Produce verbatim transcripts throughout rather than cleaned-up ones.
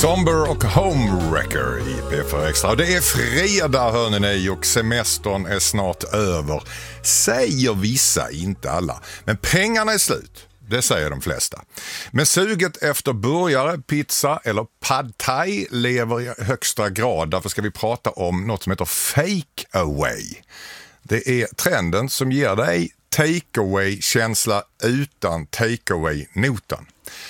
Somber och Homewrecker i P fyra Extra. Det är fredag hörni och semestern är snart över. Säger vissa, inte alla. Men pengarna är slut. Det säger de flesta. Men suget efter burgare, pizza eller pad thai lever i högsta grad. Därför ska vi prata om något som heter fake away. Det är trenden som ger dig takeaway-känsla utan takeaway-notan.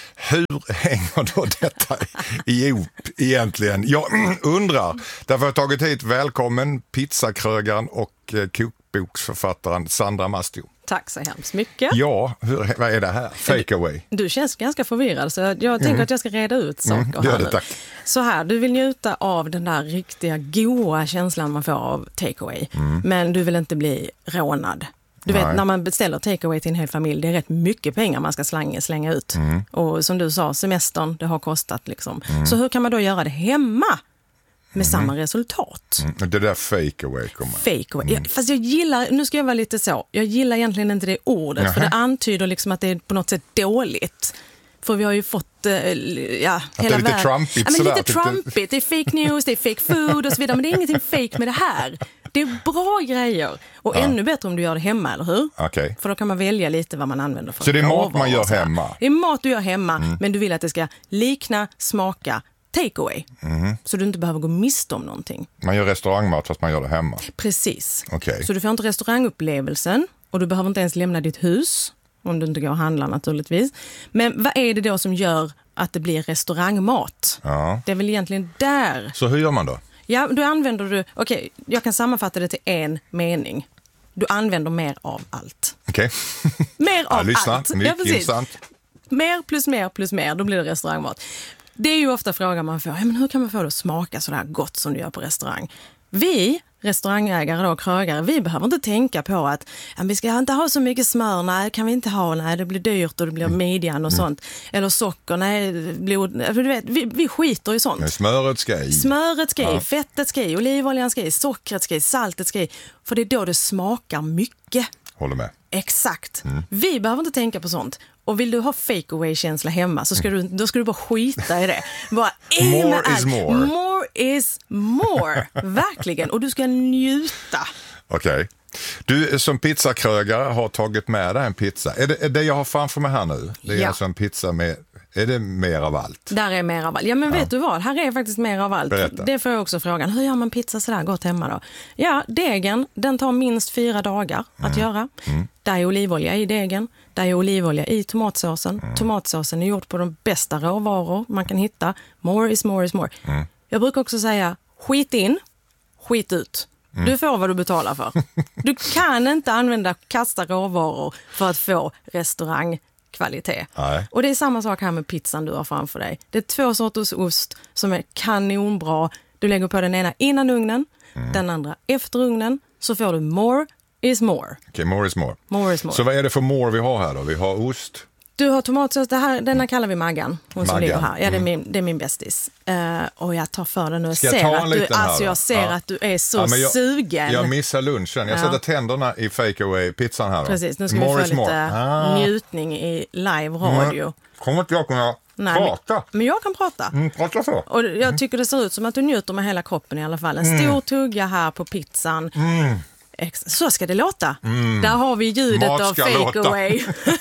Hur hänger då detta ihop egentligen? Jag undrar. Därför har jag tagit hit välkommen pizzakrögaren och kokboksförfattaren Sandra Mastio. Tack så hemskt mycket. Ja, hur, vad är det här? Fake away. Du, du känns ganska förvirrad så jag tänker mm. att jag ska reda ut saker mm, det här det, nu. tack. Så här, du vill njuta av den där riktiga goa känslan man får av takeaway. Mm. Men du vill inte bli rånad. Du Nej. vet, när man beställer takeaway till en hel familj, det är rätt mycket pengar man ska slänga, slänga ut. Mm. Och som du sa, semestern, det har kostat liksom. Mm. Så hur kan man då göra det hemma med mm. samma resultat? Mm. Det där fake away kommer. Fake away. Mm. Ja, fast jag gillar, nu ska jag vara lite så, jag gillar egentligen inte det ordet. Jaha. För det antyder liksom att det är på något sätt dåligt. För vi har ju fått, ja, att hela världen. Trumpigt, ja, men lite trumpigt. Det är fake news, det är fake food och så vidare. Men det är ingenting fake med det här. Det är bra grejer. Och ja. ännu bättre om du gör det hemma, eller hur? Okay. För då kan man välja lite vad man använder för. Så det är mat man gör hemma? Det är mat du gör hemma, mm. men du vill att det ska likna, smaka takeaway. Mm. Så du inte behöver gå miste om någonting. Man gör restaurangmat fast man gör det hemma? Precis. Okay. Så du får inte restaurangupplevelsen och du behöver inte ens lämna ditt hus. Om du inte går och handlar naturligtvis. Men vad är det då som gör att det blir restaurangmat? Ja. Det är väl egentligen där. Så hur gör man då? Ja, då använder du... Okej, okay, jag kan sammanfatta det till en mening. Du använder mer av allt. Okej. Okay. Mer av ja, lyssna. allt. Mycket ja, intressant. Mer plus mer plus mer, då blir det restaurangmat. Det är ju ofta frågan man får. Ja, men hur kan man få det att smaka så där gott som du gör på restaurang? Vi, restaurangägare och krögare, vi behöver inte tänka på att ja, vi ska inte ha så mycket smör, nej, kan vi inte ha, nej, det blir dyrt och det blir midjan och mm. sånt. Eller socker, nej, blod, du vet, vi, vi skiter i sånt. Men smöret ska i. Smöret ska i, ja. fettet ska i, olivoljan ska i, sockret ska i, saltet ska i. För det är då det smakar mycket. Håller med. Exakt. Mm. Vi behöver inte tänka på sånt. Och vill du ha fake away-känsla hemma så ska du, då ska du bara skita i det. Bara, more is more. More is more. Verkligen. Och du ska njuta. Okej. Okay. Du som pizzakrögare har tagit med dig en pizza. Är det, är det jag har framför mig här nu? Det är ja. alltså en pizza med... Är det mer av allt? Där är mer av allt. Ja, men vet ja. du vad? Här är faktiskt mer av allt. Berätta. Det får jag också frågan. Hur gör man pizza sådär gott hemma då? Ja, degen, den tar minst fyra dagar mm. att göra. Mm. Där är olivolja i degen. Där är olivolja i tomatsåsen. Mm. Tomatsåsen är gjord på de bästa råvaror man kan hitta. More is more is more. Mm. Jag brukar också säga, skit in, skit ut. Mm. Du får vad du betalar för. Du kan inte använda kasta råvaror för att få restaurang kvalitet. Nej. Och det är samma sak här med pizzan du har framför dig. Det är två sorters ost som är kanonbra. Du lägger på den ena innan ugnen, mm. den andra efter ugnen, så får du more is more. Okej, okay, more is more. More is more. Så vad är det för more vi har här då? Vi har ost. Du har tomatsås, det här, denna kallar vi Maggan. Hon som Maggan. ligger här. Ja, det är min, det är min bästis. Uh, och jag tar för den nu. Jag ser, att du, alltså jag ser ja. att du är så ja, jag, sugen. Jag missar lunchen. Jag ja. sätter tänderna i fake away pizzan här då. Precis, nu ska more vi få lite ah. njutning i live radio. Mm. Kommer inte jag kunna Nej, prata? Men, men jag kan prata. Mm, prata så. Och jag tycker det ser ut som att du njuter med hela kroppen i alla fall. En stor mm. tugga här på pizzan. Mm. Så ska det låta. Mm. Där har vi ljudet av fake låta. away.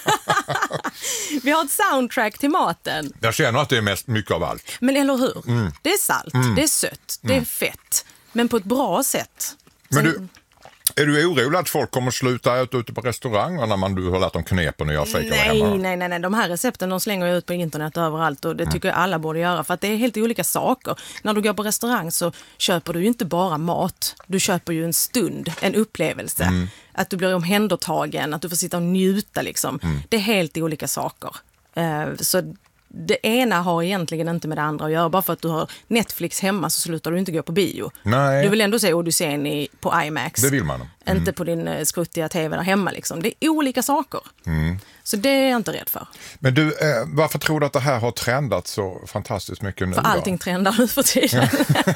Vi har ett soundtrack till maten. Jag känner att det är mest mycket av allt. Men eller hur? Mm. Det är salt, mm. det är sött, det är mm. fett. Men på ett bra sätt. Men du, är du orolig att folk kommer sluta äta ute på restauranger när man du har lärt dem knepen och gör fake nej, hemma? Nej, nej, nej. De här recepten de slänger ut på internet överallt och det tycker jag alla borde göra för att det är helt olika saker. När du går på restaurang så köper du ju inte bara mat. Du köper ju en stund, en upplevelse. Mm. Att du blir omhändertagen, att du får sitta och njuta liksom. Mm. Det är helt olika saker. Uh, så det ena har egentligen inte med det andra att göra. Bara för att du har Netflix hemma så slutar du inte gå på bio. Nej. Du vill ändå se Odysseen i, på IMAX. Det vill man. Mm. Inte på din uh, skruttiga tv där hemma. Liksom. Det är olika saker. Mm. Så det är jag inte rädd för. Men du, eh, varför tror du att det här har trendat så fantastiskt mycket nu? För allting trendar nu för tiden.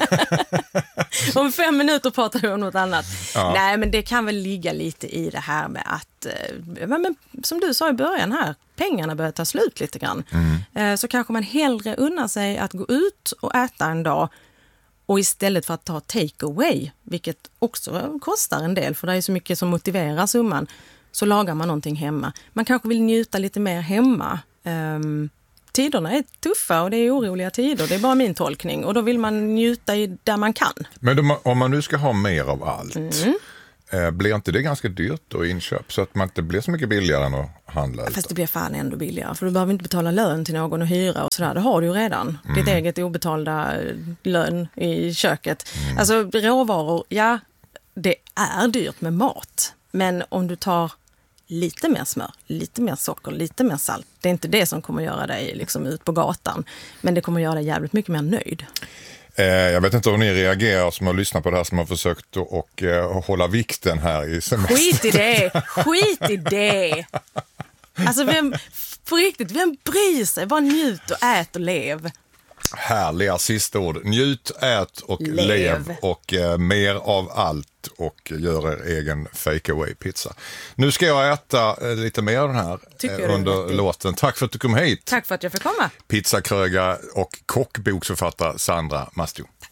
Om fem minuter pratar du om något annat. Ja. Nej, men det kan väl ligga lite i det här med att, eh, men, som du sa i början här, pengarna börjar ta slut lite grann. Mm. Så kanske man hellre unnar sig att gå ut och äta en dag och istället för att ta take away, vilket också kostar en del för det är så mycket som motiverar summan, så lagar man någonting hemma. Man kanske vill njuta lite mer hemma. Um, tiderna är tuffa och det är oroliga tider, det är bara min tolkning. Och då vill man njuta i där man kan. Men om man nu ska ha mer av allt, mm. eh, blir inte det ganska dyrt att inköp så att man inte blir så mycket billigare än att handla? Fast ut? Det blir fan ändå billigare, för du behöver inte betala lön till någon och hyra och sådär, det har du ju redan. Mm. Ditt eget obetalda lön i köket. Mm. Alltså råvaror, ja, det är dyrt med mat. Men om du tar lite mer smör, lite mer socker, lite mer salt. Det är inte det som kommer göra dig liksom ut på gatan. Men det kommer göra dig jävligt mycket mer nöjd. Eh, jag vet inte om ni reagerar som har lyssnat på det här som har försökt att och, eh, hålla vikten här i semester. Skit i det! Skit i det! Alltså vem, på riktigt, vem bryr sig? Bara njut och ät och lev. Härliga sista ord. Njut, ät och lev, lev och eh, mer av allt och gör er egen fake away pizza. Nu ska jag äta eh, lite mer av den här eh, under låten. Tack för att du kom hit. Tack för att jag fick komma. Pizzakröga och kockboksförfattare Sandra Mastio.